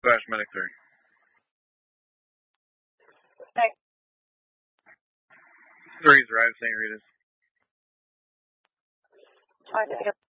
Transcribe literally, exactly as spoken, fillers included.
Flash Medic three. Thanks. Three's arrived, Saint Rita's. I did get